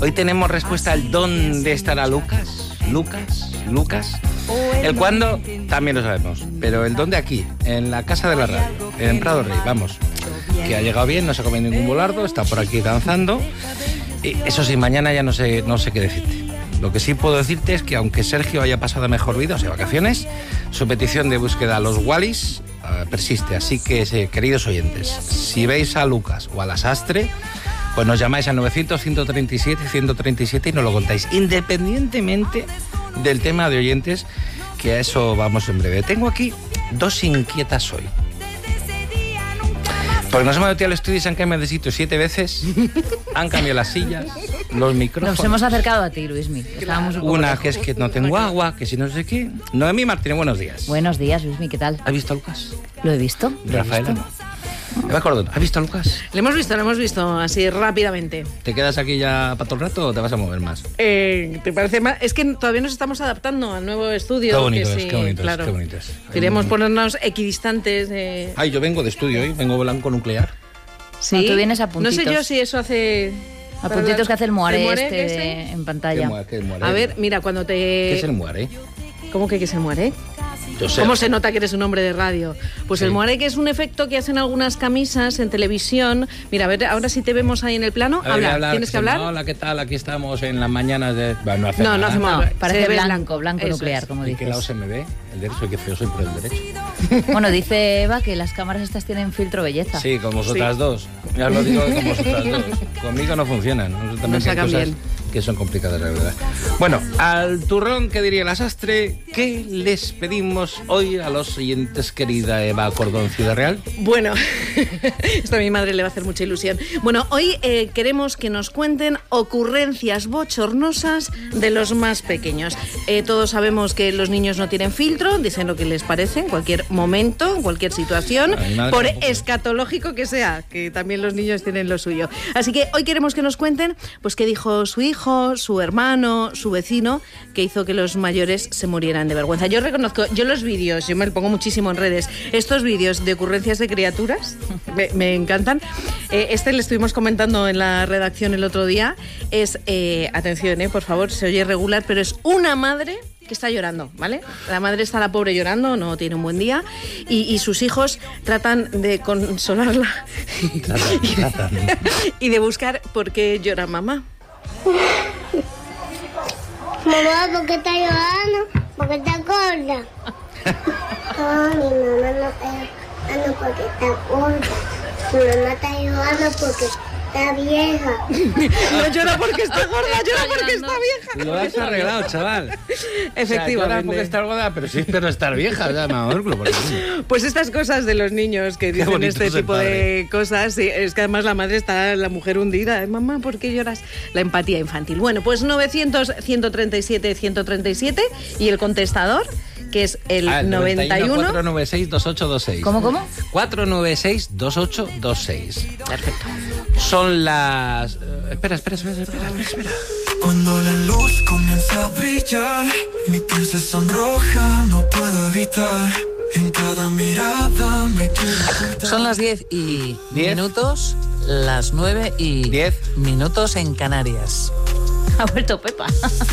Hoy tenemos respuesta al ¿dónde estará Lucas? Lucas. El cuándo también lo sabemos, pero el dónde aquí, en la casa de la radio, en Prado Rey, vamos. Que ha llegado bien, no se ha comido ningún volardo, está por aquí danzando. Y eso sí, mañana ya no sé qué decirte. Lo que sí puedo decirte es que aunque Sergio haya pasado mejor vida, o sea, vacaciones, su petición de búsqueda a los Wallis persiste. Así que, queridos oyentes, si veis a Lucas o a la Sastre, pues nos llamáis al 900-137-137 y nos lo contáis, independientemente del tema de oyentes, que a eso vamos en breve. Tengo aquí dos inquietas hoy. Porque nos hemos metido al estudio y se han cambiado de sitio 7 veces, han cambiado las sillas, los micrófonos. Nos hemos acercado a ti, Luismi. Una que es que no tengo agua, que si no sé qué. Noemí Martínez, buenos días. Buenos días, Luismi, ¿qué tal? ¿Has visto a Lucas? Lo he visto. Rafaela, no. Eva Cordón, ¿has visto a Lucas? Lo hemos visto, así rápidamente. ¿Te quedas aquí ya para todo el rato o te vas a mover más? ¿Te parece más? Es que todavía nos estamos adaptando al nuevo estudio. Qué bonito que es, sí, qué bonito claro. es, qué bonito es. Queríamos ponernos equidistantes. Ay, yo vengo de estudio hoy, vengo blanco nuclear. Sí, no, tú vienes a puntitos. No sé yo si eso hace... A puntitos que hace el Moaré en pantalla. ¿Qué Moaré? A ver, mira, cuando te... ¿Qué es el Moaré? ¿Cómo que qué es el Moaré? Yo sé. ¿Cómo se nota que eres un hombre de radio? Pues sí. El Moaré, que es un efecto que hacen algunas camisas en televisión. Mira, a ver, ahora sí te vemos ahí en el plano. Habla, ¿tienes que hablar? Hola, ¿qué tal? Aquí estamos en las mañanas de... Bueno, no hace no, nada. No, parece blanco nuclear, es. como ¿En dices. qué lado se me ve? El derecho, que feo soy por el derecho. Bueno, dice Eva que las cámaras estas tienen filtro belleza. Sí, con vosotras dos. Ya os lo digo, con vosotras dos. Conmigo no funcionan. Nosotros también hay cosas bien, que son complicadas, la verdad. Bueno, al turrón, que diría la Sastre, ¿qué les pedimos hoy a los oyentes, querida Eva Cordón, Ciudad Real? Bueno, esto a mi madre le va a hacer mucha ilusión. Bueno, hoy queremos que nos cuenten ocurrencias bochornosas de los más pequeños. Todos sabemos que los niños no tienen filtro, dicen lo que les parece en cualquier momento, en cualquier situación, por escatológico que sea, que también los niños tienen lo suyo. Así que hoy queremos que nos cuenten pues qué dijo su hijo, su hermano, su vecino, que hizo que los mayores se murieran de vergüenza. Yo reconozco, yo los vídeos, yo me lo pongo muchísimo en redes, estos vídeos de ocurrencias de criaturas me encantan. Le estuvimos comentando en la redacción el otro día, es, atención, por favor, se oye regular, pero es una madre que está llorando, ¿vale? La madre está, la pobre, llorando, no tiene un buen día, y sus hijos tratan de consolarla y de buscar por qué llora mamá. Mamá, ¿por qué está llorando? ¿Por qué está gorda? No, mi mamá no está llorando porque está gorda. Mi mamá está llorando porque está vieja. No llora porque está gorda, llora porque está vieja. Lo has arreglado, chaval. Efectivamente. O sea, llora porque está gorda, pero sí espero estar vieja. Ya, pues estas cosas de los niños que dicen este tipo de cosas, sí, es que además la madre está, la mujer hundida. Mamá, ¿por qué lloras? La empatía infantil. Bueno, pues 900-137-137 y el contestador, que es el 91 496-2826. ¿Cómo? 496-2826. Perfecto. Son las... Espera. Cuando la luz comienza a brillar, mi piel se sonroja, no puedo evitar. En cada mirada me quiero. Son las 10 y minutos, las 9 y 10 minutos en Canarias. Ha vuelto Pepa.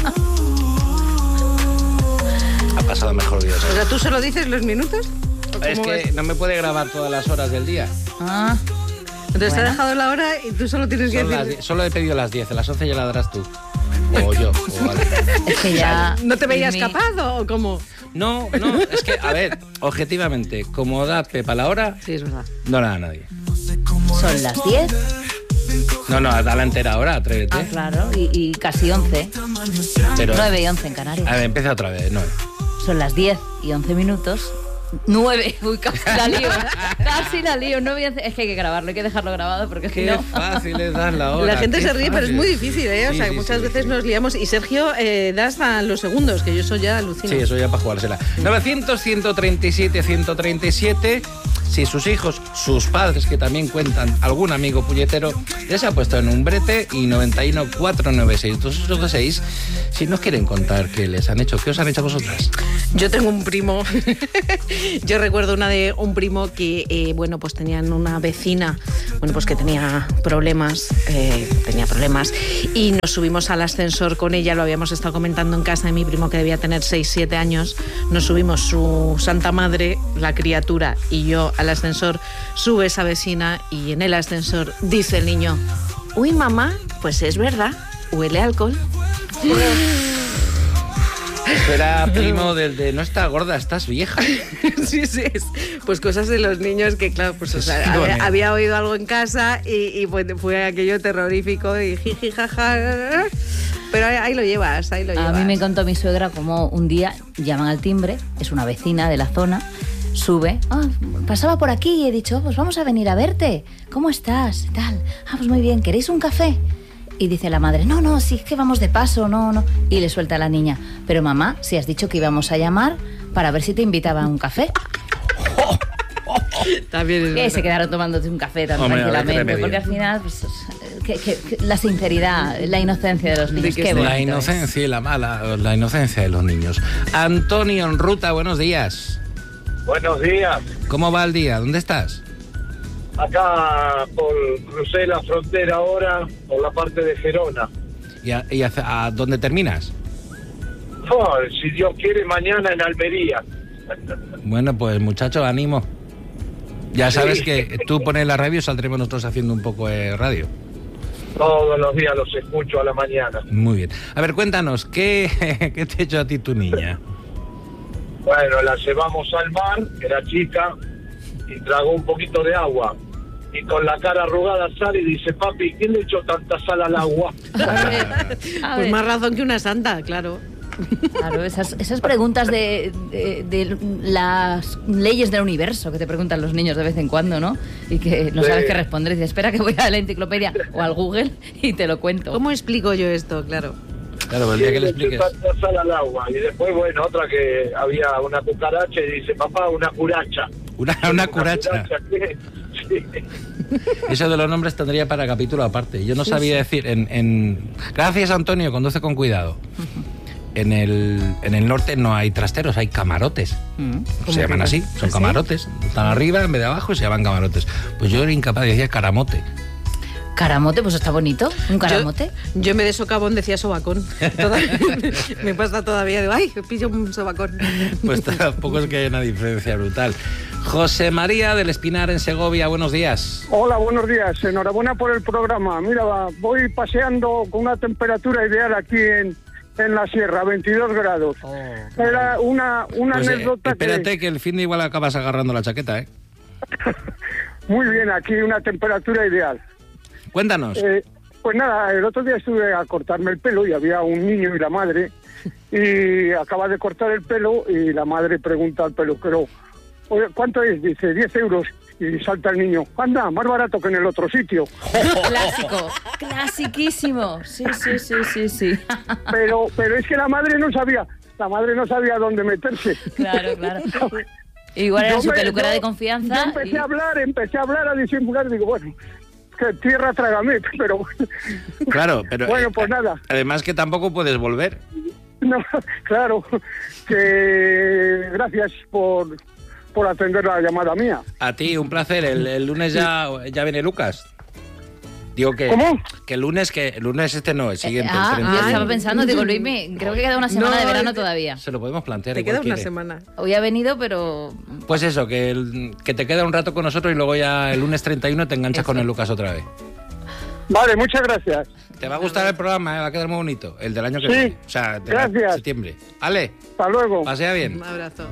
Ha pasado mejor Dios. O sea, ¿tú solo dices los minutos? Es que no me puede grabar todas las horas del día. Ah. Entonces te ha dejado la hora y tú solo tienes que decir... Solo he pedido las 10, a las 11 ya la darás tú. O yo. O vale. Es que ya... ¿No te veías capaz o cómo? No, es que, a ver, objetivamente, como da Pepa la hora... Sí, es verdad. No la da nadie. Son las 10. No, da la entera hora, atrévete. Ah, claro, y casi 11. Pero, 9 y 11 en Canarias. A ver, empieza otra vez, 9. Son las 10 y 11 minutos. 9, uy, casi la lío, 9 y 11. Es que hay que grabarlo, hay que dejarlo grabado porque es que Qué no. fácil es dar la hora. La gente se ríe, pero es muy difícil, ¿eh? O sea, Sí, muchas sí, veces nos liamos y Sergio da hasta los segundos, que yo eso ya alucino. Sí, eso ya para jugársela. 900-137-137. si sus hijos, sus padres, que también cuentan, algún amigo puñetero, les ha puesto en un brete y 91 496 286 si nos quieren contar qué les han hecho. ¿Qué os han hecho a vosotras? Yo tengo un primo, yo recuerdo una de un primo que, bueno, pues tenían una vecina, bueno, pues que tenía problemas y nos subimos al ascensor con ella, lo habíamos estado comentando en casa de mi primo que debía tener 6-7 años, nos subimos su santa madre, la criatura y yo al ascensor, sube esa vecina y en el ascensor dice el niño, uy mamá, pues es verdad, huele a alcohol. Era primo del de no está gorda, estás vieja. Sí, pues cosas de los niños que, claro, pues o sea, había oído algo en casa y fue aquello terrorífico y jiji, jaja. Pero ahí lo llevas, ahí lo llevas. A mí me contó mi suegra como un día llaman al timbre, es una vecina de la zona, sube, pasaba por aquí y he dicho, pues vamos a venir a verte, ¿cómo estás? Tal, pues muy bien, ¿queréis un café? Y dice la madre, no, sí, es que vamos de paso, no. Y le suelta a la niña, pero mamá, si has dicho que íbamos a llamar para ver si te invitaba a un café. También es se quedaron tomándote un café tan tranquilamente, porque al final, pues, que la sinceridad, la inocencia de los niños. Qué la inocencia y la inocencia de los niños. Antonio en ruta, buenos días. Buenos días. ¿Cómo va el día? ¿Dónde estás? Acá crucé la frontera ahora por la parte de Gerona. ¿Y a dónde terminas? Si Dios quiere, mañana en Almería. Bueno, pues muchacho, ánimo. Ya sabes que tú pones la radio y saldremos nosotros haciendo un poco de radio. Todos los días los escucho a la mañana. Muy bien. A ver, cuéntanos, ¿qué te ha hecho a ti tu niña? Bueno, la llevamos al mar, era chica, y tragó un poquito de agua. Y con la cara arrugada sale y dice, papi, ¿quién le echó tanta sal al agua? A ver. Más razón que una santa, claro. Claro, esas preguntas de las leyes del universo que te preguntan los niños de vez en cuando, ¿no? Y que no sabes qué responder. Dices, espera que voy a la enciclopedia o al Google y te lo cuento. ¿Cómo explico yo esto? Claro, el día que le expliques. Tanta sal al agua. Y después, bueno, otra que había una cucaracha y dice, papá, una curacha. Una curacha. Sí. Eso de los nombres tendría para capítulo aparte. Yo no sabía decir Gracias, Antonio, conduce con cuidado. En el norte no hay trasteros, hay camarotes. Se llaman así, son camarotes. Están arriba en vez de abajo y se llaman camarotes. Pues yo era incapaz, decía caramote. Caramote, pues está bonito, un caramote. Yo en vez de socavón decía sobacón. Me pasa todavía, digo, ay, pillo un sobacón. Pues tampoco es que haya una diferencia brutal. José María del Espinar en Segovia, buenos días. Hola, buenos días, enhorabuena por el programa. Mira, voy paseando con una temperatura ideal aquí en la sierra, 22 grados. Era una pues, anécdota espérate que el fin de igual acabas agarrando la chaqueta, ¿eh? Muy bien, aquí una temperatura ideal. Cuéntanos. Pues nada, el otro día estuve a cortarme el pelo y había un niño y la madre y acaba de cortar el pelo y la madre pregunta al peluquero, oye, ¿cuánto es? Dice, 10 euros. Y salta el niño, anda, más barato que en el otro sitio. Clásico, clasiquísimo. Sí. Pero es que la madre no sabía dónde meterse. Claro. Igual era su peluquera de confianza. Yo empecé a hablar, a disimular, digo, bueno, que tierra trágame, pero... Claro, pero... Bueno, pues nada. Además que tampoco puedes volver. No, claro, que gracias por atender la llamada mía. A ti, un placer. El lunes ya viene Lucas. Digo que... ¿Cómo? Que el lunes este no, el siguiente. Yo estaba pensando, digo, Luis, creo que queda una semana de verano todavía. Se lo podemos plantear. Te queda una semana. Hoy ha venido, pero... Pues eso, que te queda un rato con nosotros y luego ya el lunes 31 te enganchas con el Lucas otra vez. Vale, muchas gracias. Te va a gustar el programa, va a quedar muy bonito. El del año que viene. O sea, gracias. Septiembre. Ale. Hasta luego. Pasea bien. Un abrazo.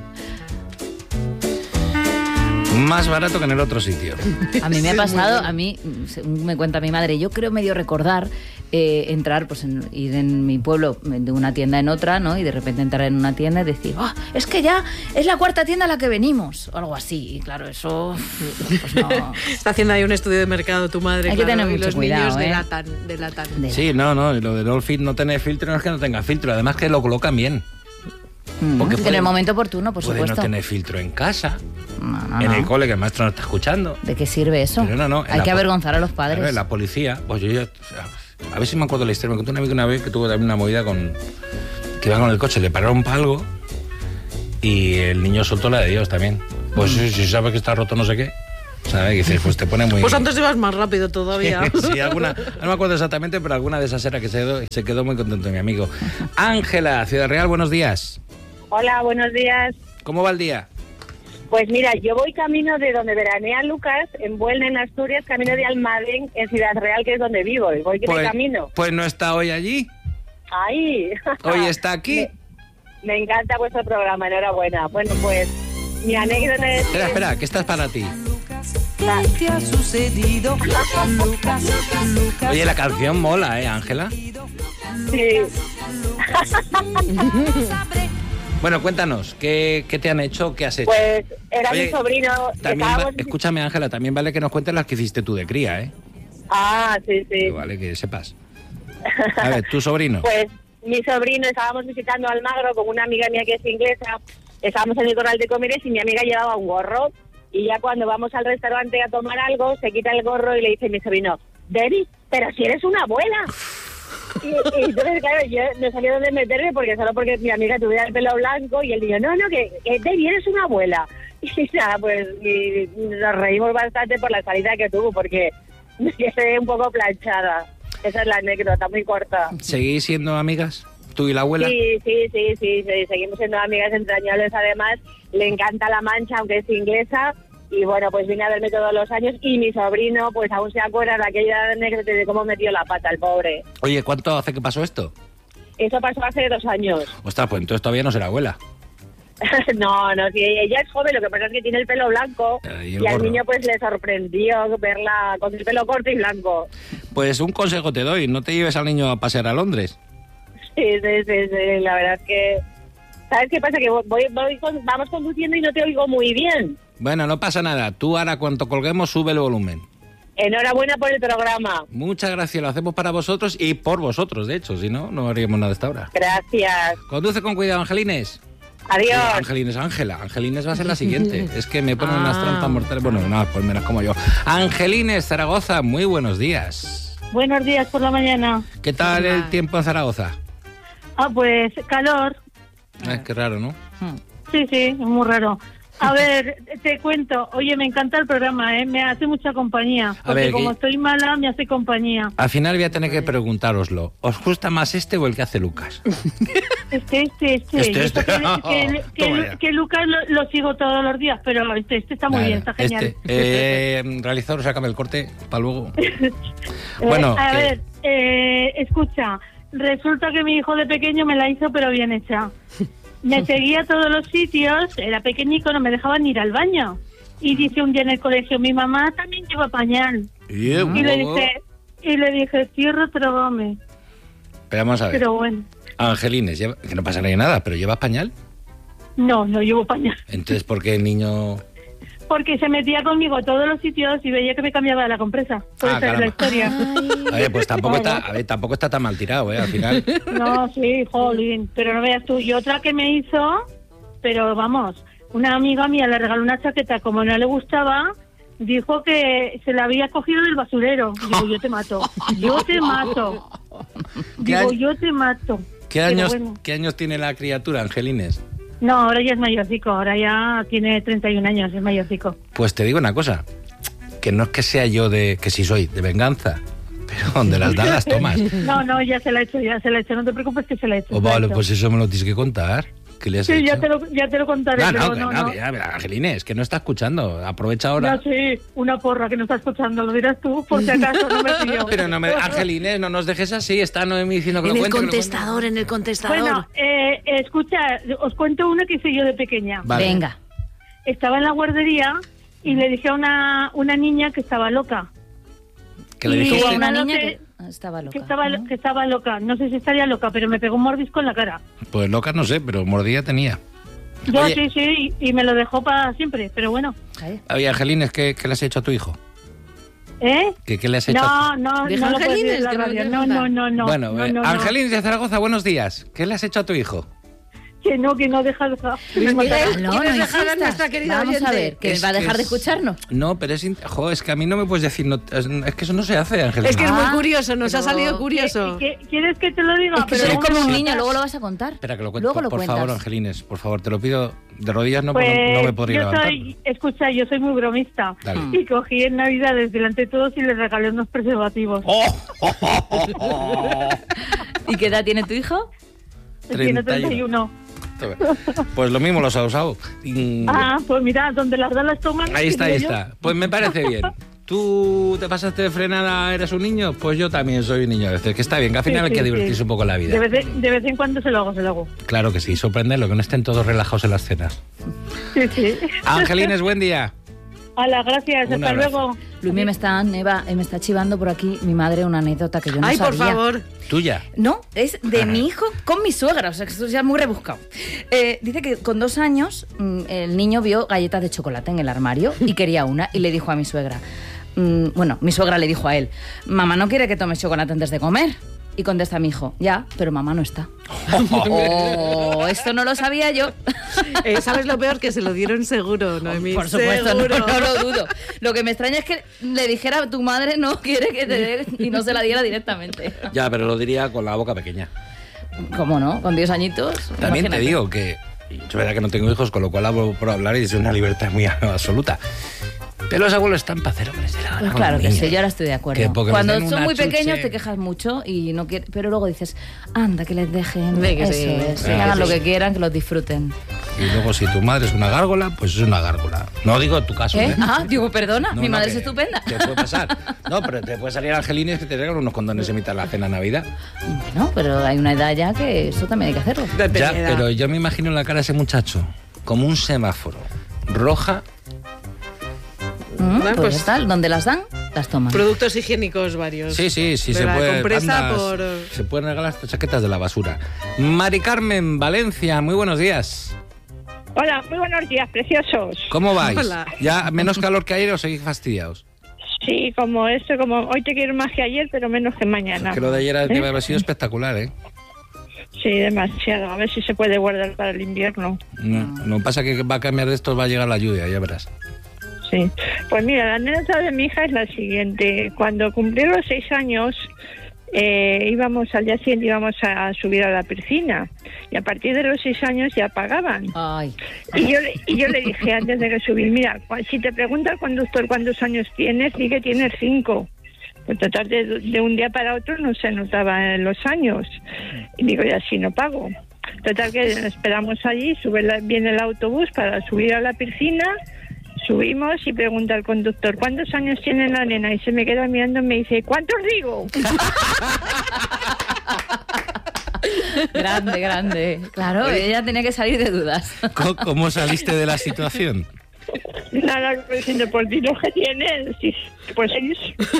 Más barato que en el otro sitio. A mí me ha pasado, según me cuenta mi madre, yo creo medio recordar entrar, pues ir en mi pueblo de una tienda en otra, ¿no? Y de repente entrar en una tienda y decir, es que ya es la cuarta tienda a la que venimos, o algo así. Y claro, eso pues no. Está haciendo ahí un estudio de mercado tu madre. Hay que tener mucho cuidado, niños delatan. Sí, no, y lo de no tener filtro no es que no tenga filtro, además que lo colocan bien. Porque en el momento oportuno, por supuesto. Puede no tener filtro en casa. En el cole, que el maestro no está escuchando. ¿De qué sirve eso? Pero no, Hay que avergonzar a los padres. Claro, la policía, pues yo a ver si me acuerdo la historia. Me contó un amigo una vez que tuvo también una movida que iba con el coche, le pararon para algo y el niño soltó la de Dios también. Pues si sabes que está roto no sé qué, ¿sabes? Y dices, pues te pone muy... Pues antes ibas más rápido todavía. Sí, no me acuerdo exactamente, pero alguna de esas era que se quedó muy contento mi amigo. Ángela, Ciudad Real, buenos días. Hola, buenos días. ¿Cómo va el día? Pues mira, yo voy camino de donde veranea Lucas, en Buelna, en Asturias, camino de Almadén, en Ciudad Real, que es donde vivo, y voy de camino. Pues no está hoy allí. ¡Ay! Hoy está aquí. Me encanta vuestro programa, enhorabuena. Bueno, pues mi anécdota es... Espera, que esta es para ti. ¿Qué te ha sucedido, Lucas? Oye, la canción mola, Ángela. Sí. Bueno, cuéntanos, ¿qué te han hecho? ¿Qué has hecho? Pues era Oye, mi sobrino. Escúchame, Ángela, también vale que nos cuentes las que hiciste tú de cría, ¿eh? Ah, sí. Vale, que sepas. A ver, ¿tu sobrino? Pues mi sobrino, estábamos visitando Almagro con una amiga mía que es inglesa, estábamos en el Corral de Comeres y mi amiga llevaba un gorro, y ya cuando vamos al restaurante a tomar algo, se quita el gorro y le dice a mi sobrino, Debbie, pero si eres una abuela. Y entonces, claro, yo no sabía dónde meterme porque mi amiga tuviera el pelo blanco y él dijo, no, que Debbie, eres una abuela. Y nada, pues nos reímos bastante por la salida que tuvo, porque me quedé un poco planchada. Esa es la anécdota, muy corta. ¿Seguís siendo amigas? ¿Tú y la abuela? Sí, seguimos siendo amigas entrañables. Además, le encanta La Mancha, aunque es inglesa. Y bueno, pues vine a verme todos los años y mi sobrino pues aún se acuerda de aquella anécdota de cómo metió la pata el pobre. Oye, ¿cuánto hace que pasó esto? Eso pasó hace 2 años. Ostras, pues entonces todavía no será abuela. No, sí, ella es joven, lo que pasa es que tiene el pelo blanco y al niño pues le sorprendió verla con el pelo corto y blanco. Pues un consejo te doy, no te lleves al niño a pasear a Londres. Sí, la verdad es que... ¿Sabes qué pasa? Que vamos conduciendo y no te oigo muy bien. Bueno, no pasa nada. Tú ahora, cuando colguemos, sube el volumen. Enhorabuena por el programa. Muchas gracias. Lo hacemos para vosotros y por vosotros, de hecho. Si no, no haríamos nada hasta ahora. Gracias. Conduce con cuidado, Angelines. Adiós. Angelines, Ángela. Angelines va a ser la siguiente. Es que me ponen unas trampas mortales. Bueno, no, pues menos como yo. Angelines, Zaragoza, muy buenos días. Buenos días por la mañana. ¿Qué tal el tiempo en Zaragoza? Pues calor. Qué raro, ¿no? Sí, es muy raro. A ver, te cuento. Oye, me encanta el programa, me hace mucha compañía. Porque como estoy mala, me hace compañía. Al final voy a tener que preguntároslo. ¿Os gusta más este o el que hace Lucas? Este. Que Lucas lo sigo todos los días, pero este está muy bien, está genial. Realizador, sácame el corte para luego. Bueno, a ver, escucha. Resulta que mi hijo de pequeño me la hizo, pero bien hecha. Me seguía a todos los sitios, era pequeñico, no me dejaban ir al baño. Y dice un día en el colegio, mi mamá también lleva pañal. Y le dije, cierra, trágame. Pero vamos a ver. Pero bueno. Angelines, que no pasa nada, pero ¿llevas pañal? No llevo pañal. Entonces, ¿por qué el niño...? Porque se metía conmigo a todos los sitios y veía que me cambiaba la compresa. Esa es la historia. A ver, pues tampoco está tan mal tirado, al final. No, sí, jolín, pero no veas tú. Y otra que me hizo, pero vamos, una amiga mía le regaló una chaqueta, como no le gustaba, dijo que se la había cogido del basurero. Digo, yo te mato. ¿Qué años tiene la criatura, Angelines? No, ahora ya es mayorcico, ahora ya tiene 31 años, es mayorcico. Pues te digo una cosa, que no es que sea yo que sí soy, de venganza, pero donde las dan las tomas. No, ya se la he hecho, no te preocupes que se la he hecho. Vale, pues eso me lo tienes que contar. ¿Qué le has hecho? Ya te lo contaré. No. Angelines, que no está escuchando, aprovecha ahora. No, sí, una porra que no está escuchando, lo dirás tú, por si acaso no me pillo. Pero Angelines, no nos dejes así, está Noemí diciendo que lo cuente. En el contestador. Bueno, escucha, os cuento una que hice yo de pequeña. Vale. Venga. Estaba en la guardería y le dije a una niña que estaba loca. ¿Qué le dijiste? A una niña que estaba loca. Que estaba loca. No sé si estaría loca, pero me pegó un mordisco en la cara. Pues loca no sé, pero mordida tenía. Yo sí, y me lo dejó para siempre, pero bueno. Oye, Angelines, ¿qué le has hecho a tu hijo? ¿Qué le has hecho? No lo puedes decir en la radio. No. Bueno, Angelines de Zaragoza, buenos días. ¿Qué le has hecho a tu hijo? Sí, Que no deja. Luis Miguel, No, ¿quieres no dejar a insistas. nuestra querida Vamos oyente? a ver, que Es va a que dejar de es- escucharnos. No, pero es que a mí no me puedes decir, es que eso no se hace, Angelina. Es que es muy Ah, curioso, nos ha pero- salido curioso. ¿Quieres que te lo diga? Es que Pero eres luego como un no- niño, luego lo vas a contar. Espera, que lo cuento, Luego lo por cuentas. favor, Angelines, por favor, te lo pido de rodillas, no, Pues no me podría yo levantar. yo soy muy bromista. Dale. Y cogí en Navidades delante de todos y les regalé unos preservativos. ¿Y qué edad tiene tu hijo? Tiene 31. 31. Pues lo mismo los ha usado. Ah, pues mira, donde las da las toman. Ahí está, digo ahí yo. está. Pues me parece bien. ¿Tú te pasaste de frenada, eres un niño? Pues yo también soy un niño a veces, que está bien, que al final hay que divertirse un poco en la vida. De vez en cuando se lo hago. Claro que sí, sorprenderlo, que no estén todos relajados en las cenas. Sí. Angelines, buen día. Hola, gracias. Un Hasta abrazo. luego. Luis, me está chivando por aquí mi madre una anécdota que yo no Ay, sabía. por favor. ¿Tuya? No, es de mi hijo con mi suegra, o sea que esto ya es muy rebuscado. Dice que con 2 años el niño vio galletas de chocolate en el armario y quería una y le dijo a mi suegra, mi suegra le dijo a él, mamá no quiere que tomes chocolate antes de comer. Y contesta mi hijo, ya, pero mamá no está. Oh, esto no lo sabía yo. ¿Sabes lo peor? Que se lo dieron seguro, Noemí. Por supuesto, no, seguro. no lo dudo. Lo que me extraña es que le dijera, tu madre no quiere que te dé y no se la diera directamente. Ya, pero lo diría con la boca pequeña. ¿Cómo no? Con 10 añitos. También imagínate. te digo que yo verdad que no tengo hijos, con lo cual hablo por hablar y es una libertad muy absoluta. Pero los abuelos están para hacer lo que les dé la gana Pues con claro los que sí, niños. yo ahora estoy de Que acuerdo. porque Cuando les den son una muy pequeños chuche. te quejas mucho y no pero luego dices, anda, que les dejen. Ve que eso sí. es, que Ah, hagan sí. lo que quieran, que los disfruten. Y luego si tu madre es una gárgola, pues es una gárgola. No digo tu caso, ¿eh? Ah, digo, perdona, No, mi no, madre que es estupenda. Te puede pasar. No, pero te puede salir Angelines que te regalan unos condones en mitad de la cena de Navidad. Bueno, pero hay una edad ya que eso también hay que hacerlo. Ya, pero yo me imagino en la cara de ese muchacho como un semáforo. Roja. Pues pues- ya está, donde las dan, las toman. Productos higiénicos varios. Sí, De se la puede. compresa andas, por... Se pueden regalar estas chaquetas de la basura. Mari Carmen, Valencia, muy buenos días. Hola, muy buenos días, preciosos. ¿Cómo vais? Hola. ¿Ya menos calor que ayer o seguís fastidiados? Sí, como hoy te quiero más que ayer, pero menos que mañana. Que lo de ayer debe ¿Eh? haber sido espectacular, ¿eh? Sí, demasiado. A ver si se puede guardar para el invierno. No, lo que pasa es que va a cambiar de esto, va a llegar la lluvia, ya verás. Sí. Pues mira, la anécdota de mi hija es la siguiente. Cuando cumplió los 6 años, al día siguiente íbamos a subir a la piscina. Y a partir de los 6 años ya pagaban. Ay. Y yo le dije antes de que subir, mira, si te pregunta el conductor cuántos años tienes, di que tienes 5. Pues total, de un día para otro no se notaban los años. Y digo, y así no pago. Total, que esperamos allí, viene el autobús para subir a la piscina. Subimos y pregunta al conductor, ¿cuántos años tiene la nena? Y se me queda mirando y me dice, ¿cuántos digo? Grande, grande. Claro, Oye. ella tenía que salir de dudas. ¿Cómo saliste de la situación? Nada, diciendo, por ti lo que tienes. Sí, pues 6.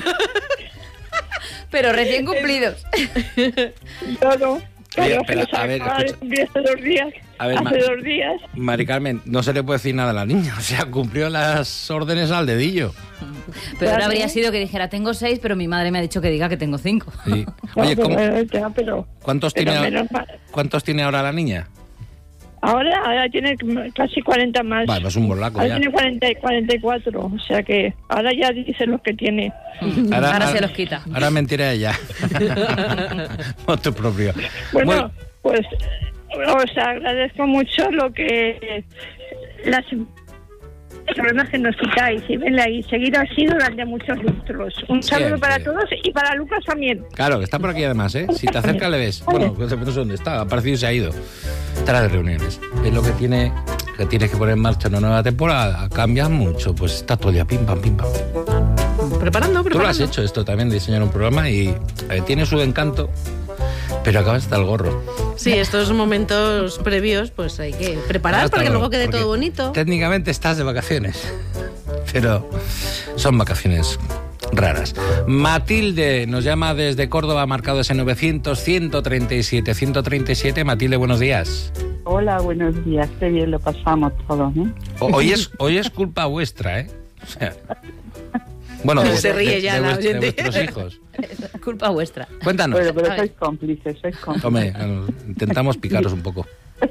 Pero recién cumplidos. Todo. Oye, Claro, pero, que a ver, acaba de escucha. cumplir hace 2 días. A ver, hace 2 días. Mari Carmen, no se le puede decir nada a la niña. O sea, cumplió las órdenes al dedillo. Pero ahora habría sido que dijera, tengo 6, pero mi madre me ha dicho que diga que tengo 5. Sí. Oye, ¿cómo- Pero ¿cuántos pero tiene, menos mal. ¿cuántos tiene ahora la niña? Ahora tiene casi 40 más. Vale, pues un borlaco Ahora ya. tiene 40 y 44. O sea que ahora ya dice los que tiene. Ahora se los quita. Ahora mentirá ella. Otro propio. Bueno, pues os agradezco mucho lo que las problemas que nos quitáis y seguir así durante muchos lustros. Un saludo Siempre. para todos y para Lucas también. Claro, que está por aquí además, ¿eh? Si te acercas le ves. Bueno, pues no sé dónde está, ha aparecido y se ha ido. Estará de reuniones. Es lo que tiene, que tienes que poner en marcha una nueva temporada. Cambias mucho, pues está todo el día pim pam, pim pam. Preparando. Tú lo has hecho esto también, de diseñar un programa y tiene su encanto, pero acabas hasta el gorro. Sí, estos momentos previos, pues hay que preparar Hasta para que luego, luego quede porque todo bonito. Técnicamente estás de vacaciones, pero son vacaciones raras. Matilde nos llama desde Córdoba, marcado ese 900-137-137. Matilde, buenos días. Hola, buenos días. Qué bien lo pasamos todos, ¿eh? Hoy es culpa vuestra, ¿eh? O sea, bueno, Se ríe ya la de oyente. vuestros hijos. Culpa vuestra. Cuéntanos. Bueno, pero A ver. sois cómplices, sois cómplices. Hombre, intentamos picaros un poco.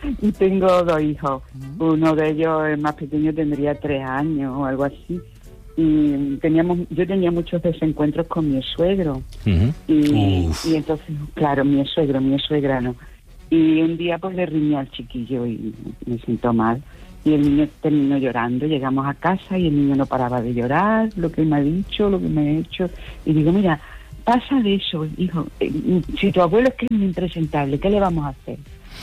Y tengo 2 hijos. Uno de ellos, el más pequeño, tendría 3 años o algo así. Y yo tenía muchos desencuentros con mi suegro. Y entonces, claro, mi suegra no. Y un día pues le riñé al chiquillo y me sentó mal. Y el niño terminó llorando. Llegamos a casa y el niño no paraba de llorar, lo que me ha dicho, lo que me ha hecho. Y digo, mira, pasa de eso, hijo. Si tu abuelo es que es muy impresentable, ¿qué le vamos a hacer?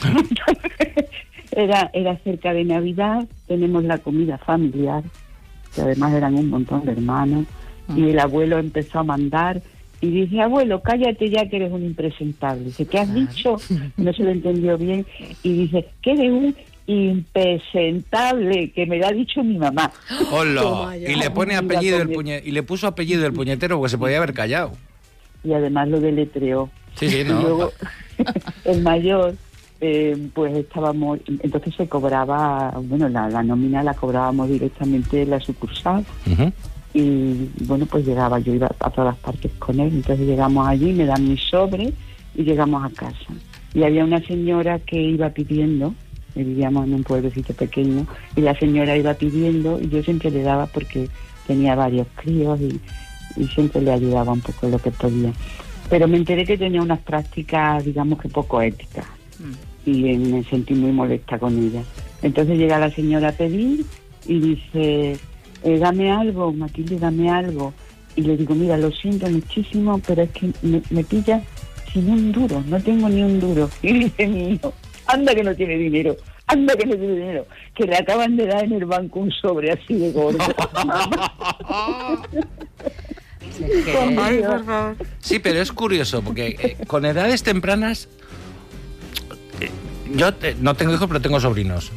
Era cerca de Navidad, tenemos la comida familiar, que además eran un montón de hermanos, y el abuelo empezó a mandar y dice, abuelo, cállate ya que eres un impresentable. Dice, ¿qué has dicho? No se lo entendió bien y dice, que eres un impresentable, que me lo ha dicho mi mamá. Hola. Y le pone apellido y le puso apellido el puñetero porque se podía haber callado. Y además lo deletreó. Sí, no. Y luego el mayor, pues estábamos, entonces se cobraba, bueno, la nómina la cobrábamos directamente en la sucursal. Y bueno, pues llegaba, yo iba a todas partes con él, entonces llegamos allí, me dan mi sobre y llegamos a casa. Y había una señora que iba pidiendo, vivíamos en un pueblecito pequeño, y la señora iba pidiendo y yo siempre le daba porque tenía varios críos y siempre le ayudaba un poco en lo que podía. Pero me enteré que tenía unas prácticas, digamos que poco éticas, y me sentí muy molesta con ella. Entonces llega la señora a pedir y dice, dame algo, Matilde, dame algo. Y le digo, mira, lo siento muchísimo, pero es que me pilla sin un duro, no tengo ni un duro. Y dice mi hijo, anda que no tiene dinero, que le acaban de dar en el banco un sobre así de gordo. Ay, por favor. Sí, pero es curioso, porque con edades tempranas, yo no tengo hijos, pero tengo sobrinas.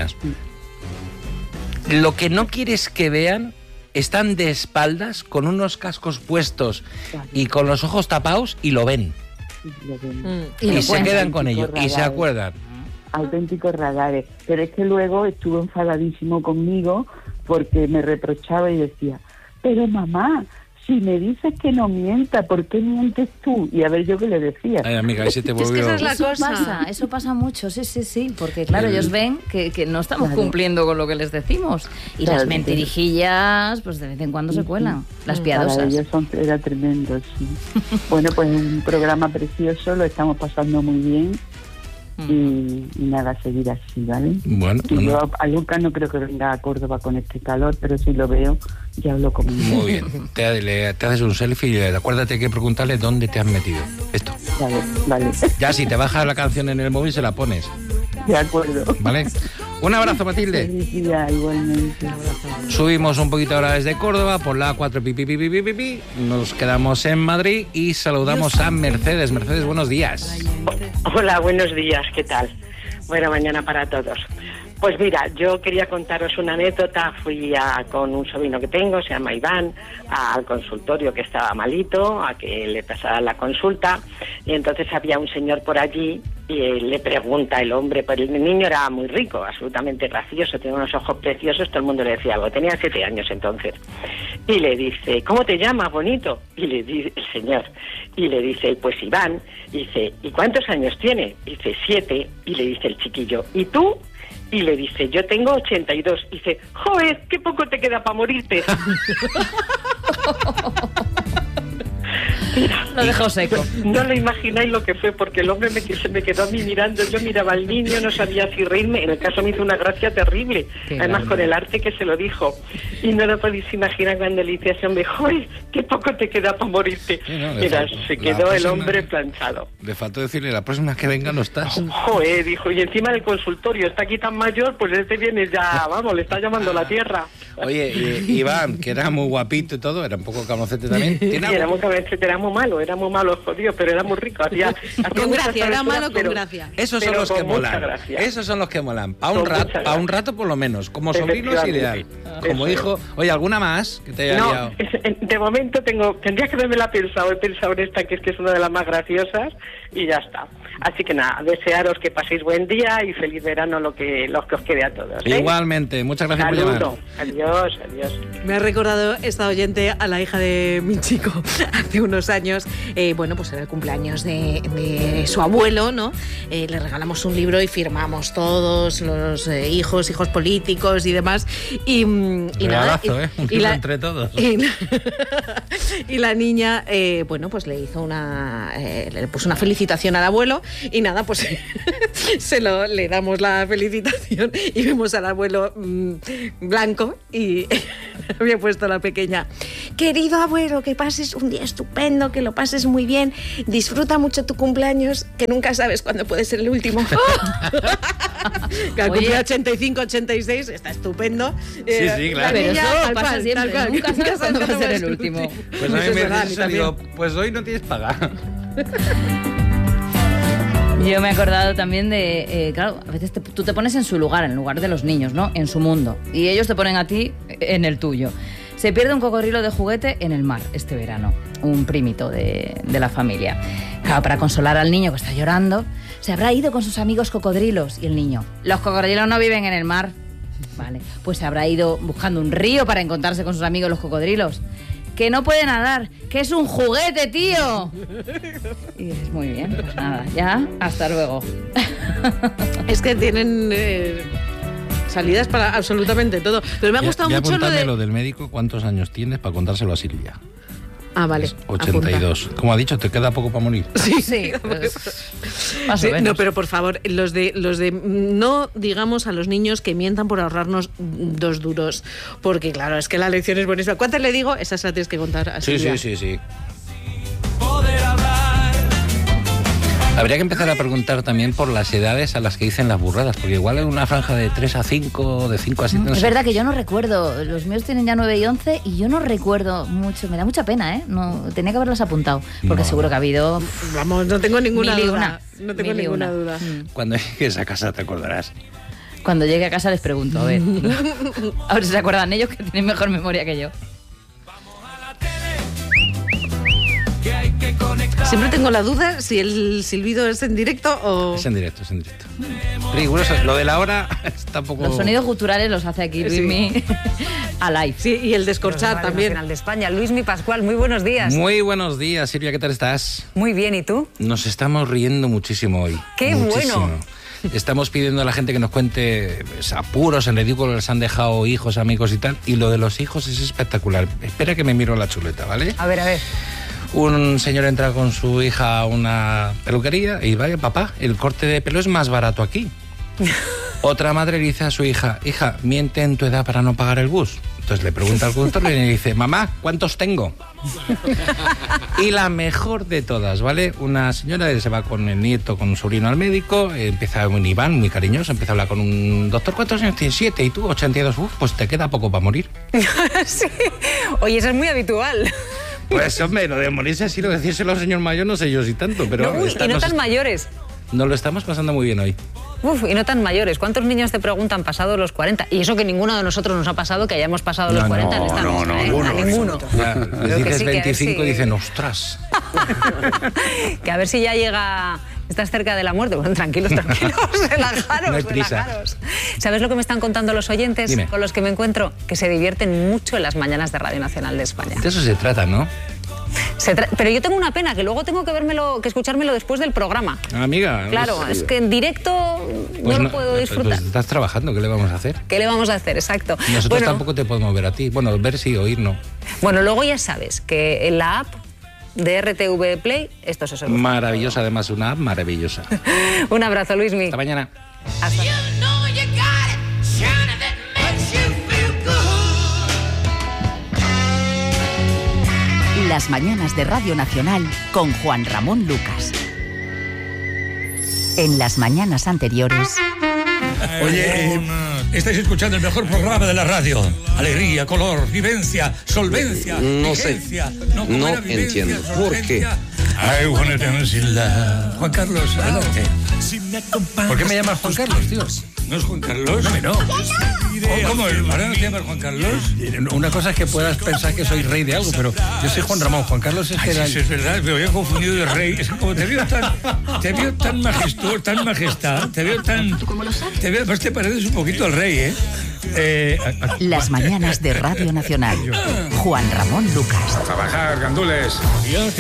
Lo que no quieres que vean, están de espaldas, con unos cascos puestos y con los ojos tapados, y lo ven. Y se quedan con ellos, y se acuerdan. Auténticos radares. Pero es que luego estuvo enfadadísimo conmigo porque me reprochaba y decía, pero mamá, si me dices que no mienta, ¿por qué mientes tú? Y a ver yo qué le decía. Ay, amiga, ahí se te volvió... Es que esa es la cosa. Eso pasa mucho, sí, porque claro, ellos ven que no estamos cumpliendo con lo que les decimos. Y las mentirijillas, pues de vez en cuando se cuelan, las piadosas. Para ellos era tremendo, sí. Bueno, pues un programa precioso, lo estamos pasando muy bien. Y nada, seguir así, ¿vale? Bueno, y yo a Lucas no creo que venga a Córdoba con este calor, pero si lo veo, ya hablo con él. Muy bien, te haces un selfie y acuérdate que preguntarle dónde te has metido. Esto. Vale. Ya, si te bajas la canción en el móvil, se la pones. De acuerdo. ¿Vale? Un abrazo, Matilde. Felicidad, igualmente. Subimos un poquito ahora desde Córdoba por la A4 Nos quedamos en Madrid y saludamos a Mercedes. Mercedes, buenos días. Hola, buenos días, ¿qué tal? Buena mañana para todos. Pues mira, yo quería contaros una anécdota. Fui con un sobrino que tengo, se llama Iván, al consultorio que estaba malito, a que le pasara la consulta, y entonces había un señor por allí y le pregunta el hombre, pues el niño era muy rico, absolutamente gracioso, tenía unos ojos preciosos, todo el mundo le decía algo, tenía 7 años entonces, y le dice, ¿cómo te llamas, bonito? Y le dice el señor, y le dice, pues Iván, y dice, ¿y cuántos años tiene? Y dice, 7, y le dice el chiquillo, ¿y tú? Y le dice, yo tengo 82. Y dice, joder, qué poco te queda para morirte. Lo dejó seco. No lo imagináis lo que fue, porque el hombre se me quedó a mí mirando. Yo miraba al niño, no sabía si reírme. En el caso me hizo una gracia terrible. Qué además grande. Con el arte que se lo dijo. Y no lo podéis imaginar cuando le dice a ese hombre, joder, qué poco te queda para morirte. Sí, no, mira, se quedó el hombre planchado. Le faltó decirle, la próxima que venga no estás. Joder, dijo, y encima del consultorio, está aquí tan mayor, pues este viene ya, vamos, le está llamando la tierra. Oye, Iván, que era muy guapito y todo, era un poco camocete también. Sí, era muy cabecete, era muy malo, jodido, pero era muy rico. Hacía con gracia, era malo con gracia. Esos son los que molan. Esos son los que molan. A un rato por lo menos. Como sobrino es ideal. Como hijo. Oye, ¿alguna más que te haya liado? De momento tendría que haberme la pensado. He pensado en esta, que es una de las más graciosas, y ya está. Así que nada, desearos que paséis buen día y feliz verano, lo que os quede a todos. Igualmente, muchas gracias por llamar. Adiós. Adiós, adiós. Me ha recordado esta oyente a la hija de mi chico hace unos años. Bueno, pues era el cumpleaños de su abuelo, ¿no? Le regalamos un libro y firmamos todos los hijos políticos y demás. Y regalazo, nada, un libro entre todos. Y la niña, bueno, pues le hizo le puso una felicitación al abuelo y nada, pues le damos la felicitación y vemos al abuelo blanco y había puesto a la pequeña: querido abuelo, que pases un día estupendo, que lo pases muy bien, disfruta mucho tu cumpleaños, que nunca sabes cuándo puede ser el último. Que al cumplir 85, 86 está estupendo. Sí, claro. Pero niña, eso tal pasa cual, siempre, tal cual. nunca sabes cuándo va a ser el último. Pues a mí me dice, digo, pues hoy no tienes paga. Yo me he acordado también de, claro, a veces tú te pones en su lugar, en lugar de los niños, ¿no? En su mundo. Y ellos te ponen a ti en el tuyo. Se pierde un cocodrilo de juguete en el mar este verano, un primito de la familia. Claro, para consolar al niño que está llorando, se habrá ido con sus amigos cocodrilos. Y el niño: los cocodrilos no viven en el mar. Vale, pues se habrá ido buscando un río para encontrarse con sus amigos los cocodrilos. Que no puede nadar, que es un juguete, tío. Y dices, muy bien, pues nada, ya, hasta luego. Es que tienen salidas para absolutamente todo. Pero me ha gustado mucho lo del médico, ¿cuántos años tienes para contárselo a Silvia? Ah, vale. 82. Apunta. Como ha dicho, te queda poco para morir. Sí. Pues, Sí, no, pero por favor, los de no digamos a los niños que mientan por ahorrarnos 2 duros, porque claro, es que la lección es buenísima. ¿Cuántas le digo? Esas la tienes que contar a Silvia. Sí. Habría que empezar a preguntar también por las edades a las que dicen las burradas, porque igual en una franja de 3 a 5, de 5 a 7... No es sé. verdad que yo no recuerdo, los míos tienen ya 9 y 11 y yo no recuerdo mucho, me da mucha pena, ¿eh? No, tenía que haberlas apuntado, porque seguro que ha habido... Vamos, no tengo ninguna mil y duda. una. No tengo ninguna duda. Cuando llegues a casa te acordarás. Cuando llegue a casa les pregunto, a ver si se acuerdan ellos, que tienen mejor memoria que yo. Siempre tengo la duda si el silbido es en directo o... Es en directo. Riguroso. Lo de la hora está un poco... Los sonidos guturales los hace aquí Luismi a live. Sí, y el descorchar también. Nacional de España. Luismi Pascual, muy buenos días. Muy buenos días, Silvia, ¿qué tal estás? Muy bien, ¿y tú? Nos estamos riendo muchísimo hoy. ¡Qué muchísimo. bueno! Estamos pidiendo a la gente que nos cuente pues, apuros, en ridículo, les han dejado hijos, amigos y tal. Y lo de los hijos es espectacular. Espera que me miro la chuleta, ¿vale? A ver. Un señor entra con su hija a una peluquería y vaya, papá, el corte de pelo es más barato aquí. Otra madre le dice a su hija: hija, miente en tu edad para no pagar el bus. Entonces le pregunta al conductor y le dice: mamá, ¿cuántos tengo? Y la mejor de todas, ¿vale? Una señora se va con el nieto, con un sobrino al médico, empieza un Iván muy cariñoso, empieza a hablar con un doctor: ¿cuántos años tienes? 7, ¿y tú? 82. Pues te queda poco para morir. Sí. Oye, eso es muy habitual. Pues hombre, lo de morirse así, lo de decírselo al señor mayor, no sé yo si tanto, pero... No, y no tan mayores. Nos lo estamos pasando muy bien hoy. Y no tan mayores. ¿Cuántos niños te preguntan pasados los 40? Y eso que ninguno de nosotros nos ha pasado, que hayamos pasado los 40 en esta mesa, ¿eh? A ninguno. Les dices sí, 25 sí. y dicen: ostras. Que a ver si ya llega... Estás cerca de la muerte. Bueno, tranquilos, relajaros, No hay prisa. relajaros. ¿Sabes lo que me están contando los oyentes? Dime. Con los que me encuentro? Que se divierten mucho en las mañanas de Radio Nacional de España. De eso se trata, ¿no? Pero yo tengo una pena, que luego tengo que escuchármelo después del programa. Amiga. Claro, pues, es que en directo pues no lo puedo disfrutar. Pues estás trabajando, ¿qué le vamos a hacer? ¿Qué le vamos a hacer? Exacto. Nosotros tampoco te podemos ver a ti. Bueno, ver sí, oír no. Bueno, luego ya sabes que en la app de RTV Play esto se soluciona. Maravillosa, además, una app maravillosa. Un abrazo, Luismi. Hasta mañana. Hasta. Las mañanas de Radio Nacional con Juan Ramón Lucas. En las mañanas anteriores... Oye, estáis escuchando el mejor programa de la radio. Alegría, color, vivencia, solvencia, No sé, vigencia. no entiendo. ¿Por qué? I wanna dance in love. Juan Carlos, adelante. ¿Por qué me llamas Juan Carlos, tío? ¿No es Juan Carlos? No. ¿Cómo? ¿Ahora no te llamas Juan Carlos? Una cosa es que puedas pensar que soy rey de algo, pero yo soy Juan Ramón. Juan Carlos es que... Sí, es verdad, me había confundido de rey. Es que como te veo tan majestuoso, tan majestad, te veo, pues te pareces un poquito al rey, ¿eh? Las mañanas de Radio Nacional. Juan Ramón Lucas. Trabajar, gandules.